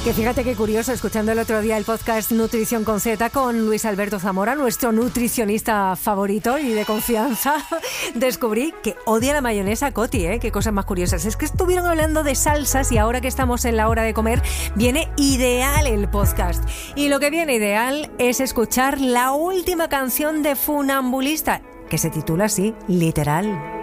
Que fíjate qué curioso, escuchando el otro día el podcast Nutrición con Z con Luis Alberto Zamora, nuestro nutricionista favorito y de confianza, descubrí que odia la mayonesa Coti, ¿eh? Qué cosas más curiosas. Es que estuvieron hablando de salsas y ahora que estamos en la hora de comer, viene ideal el podcast. Y lo que viene ideal es escuchar la última canción de Funambulista, que se titula así, literal.